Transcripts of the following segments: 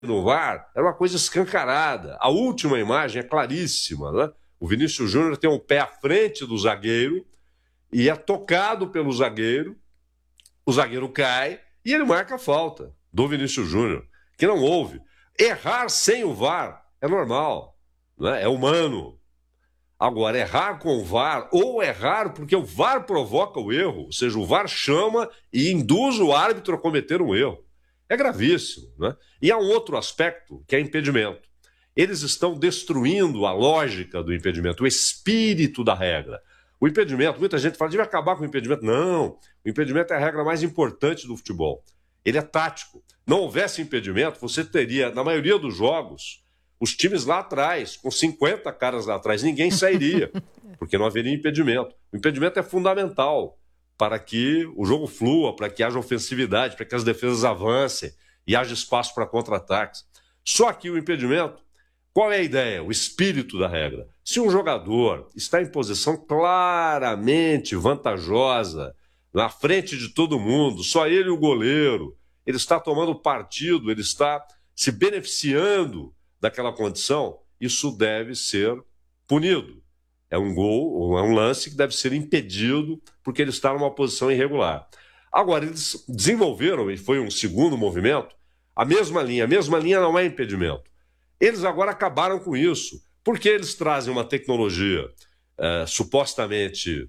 no VAR era uma coisa escancarada. A última imagem é claríssima, né? O Vinícius Júnior tem um pé à frente do zagueiro e é tocado pelo zagueiro, o zagueiro cai e ele marca a falta do Vinícius Júnior, que não houve. Errar sem o VAR é normal, né? É humano. Agora, errar com o VAR, ou errar porque o VAR provoca o erro, ou seja, o VAR chama e induz o árbitro a cometer um erro. É gravíssimo, né? E há um outro aspecto, que é impedimento. Eles estão destruindo a lógica do impedimento, o espírito da regra. O impedimento, muita gente fala, deve acabar com o impedimento. Não, o impedimento é a regra mais importante do futebol. Ele é tático. Não houvesse impedimento, você teria, na maioria dos jogos, os times lá atrás, com 50 caras lá atrás, ninguém sairia, porque não haveria impedimento. O impedimento é fundamental para que o jogo flua, para que haja ofensividade, para que as defesas avancem e haja espaço para contra-ataques. Só que o impedimento, qual é a ideia? O espírito da regra. Se um jogador está em posição claramente vantajosa, na frente de todo mundo, só ele e o goleiro, ele está tomando partido, ele está se beneficiando daquela condição, isso deve ser punido. É um gol, ou é um lance que deve ser impedido porque ele está numa posição irregular. Agora, eles desenvolveram, e foi um segundo movimento, a mesma linha não é impedimento. Eles agora acabaram com isso, porque eles trazem uma tecnologia supostamente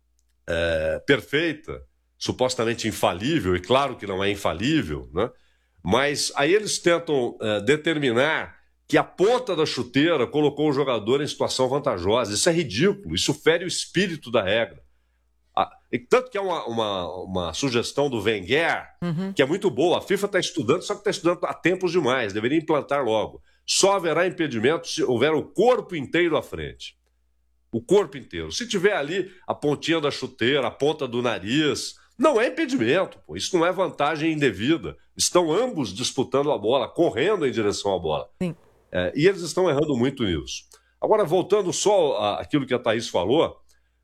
perfeita, supostamente infalível, e claro que não é infalível, né? Mas aí eles tentam determinar que a ponta da chuteira colocou o jogador em situação vantajosa. Isso é ridículo, isso fere o espírito da regra. E tanto que é uma sugestão do Wenger, que é muito boa. A FIFA está estudando, só que está estudando há tempos demais, deveria implantar logo. Só haverá impedimento se houver o corpo inteiro à frente. O corpo inteiro. Se tiver ali a pontinha da chuteira, a ponta do nariz, não é impedimento, pô. Isso não é vantagem indevida. Estão ambos disputando a bola, correndo em direção à bola. Sim. E eles estão errando muito nisso. Agora, voltando só àquilo que a Thaís falou,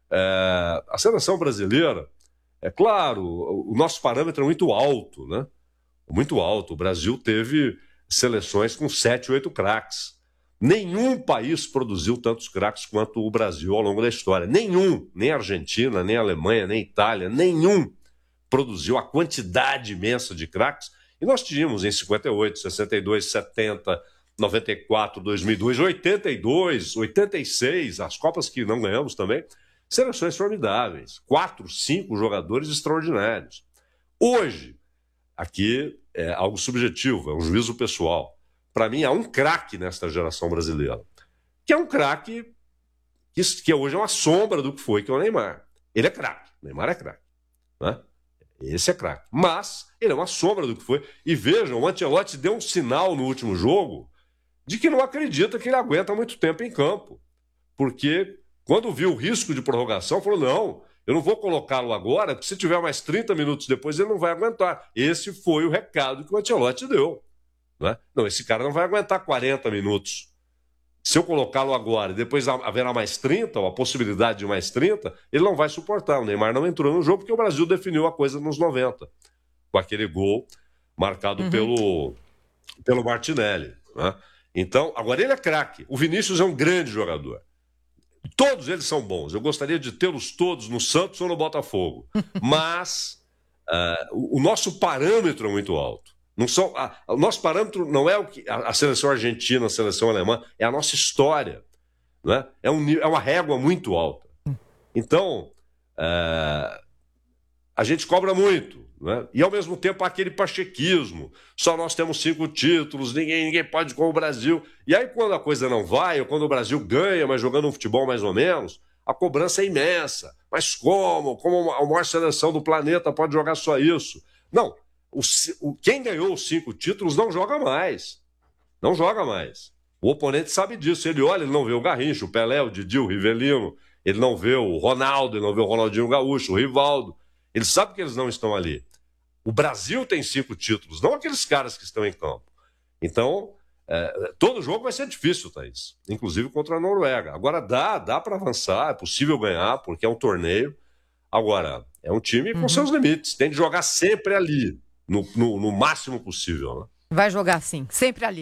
a seleção brasileira, é claro, o nosso parâmetro é muito alto, né? Muito alto. O Brasil teve seleções com 7, 8 craques. Nenhum país produziu tantos craques quanto o Brasil ao longo da história. Nenhum, nem a Argentina, nem a Alemanha, nem a Itália, nenhum produziu a quantidade imensa de craques. E nós tínhamos em 58, 62, 70, 94, 2002, 82, 86, as Copas que não ganhamos também, seleções formidáveis. 4, 5 jogadores extraordinários. Hoje, aqui é algo subjetivo, é um juízo pessoal. Para mim, há um craque nesta geração brasileira, que é um craque que hoje é uma sombra do que foi, que é o Neymar. Ele é craque, o Neymar é craque, né? Esse é craque. Mas ele é uma sombra do que foi. E vejam, o Ancelotti deu um sinal no último jogo de que não acredita que ele aguenta muito tempo em campo. Porque quando viu o risco de prorrogação, falou, não, eu não vou colocá-lo agora, porque se tiver mais 30 minutos depois, ele não vai aguentar. Esse foi o recado que o Ancelotti deu. Né? Não, esse cara não vai aguentar 40 minutos. Se eu colocá-lo agora e depois haverá mais 30, ou a possibilidade de mais 30, ele não vai suportar. O Neymar não entrou no jogo porque o Brasil definiu a coisa nos 90, com aquele gol marcado pelo Martinelli. Né? Então, agora ele é craque. O Vinícius é um grande jogador. Todos eles são bons. Eu gostaria de tê-los todos no Santos ou no Botafogo. Mas o nosso parâmetro é muito alto. O nosso parâmetro não é a seleção argentina, a seleção alemã, é a nossa história. Né? É uma régua muito alta. Então, a gente cobra muito. Né? E, ao mesmo tempo, há aquele pachequismo. Só nós temos 5 títulos, ninguém pode com o Brasil. E aí, quando a coisa não vai, ou quando o Brasil ganha, mas jogando um futebol mais ou menos, a cobrança é imensa. Mas como? Como a maior seleção do planeta pode jogar só isso? Não. Quem ganhou os 5 títulos não joga mais. Não joga mais. O oponente sabe disso. Ele olha, ele não vê o Garrincha, o Pelé, o Didi, o Rivelino. Ele não vê o Ronaldo, ele não vê o Ronaldinho Gaúcho, o Rivaldo. Ele sabe que eles não estão ali. O Brasil tem 5 títulos, não aqueles caras que estão em campo. Então, todo jogo vai ser difícil, Thaís. Inclusive contra a Noruega. Agora dá para avançar, é possível ganhar, porque é um torneio. Agora, é um time com seus limites. Tem de jogar sempre ali. No máximo possível, né? Vai jogar sim, sempre ali.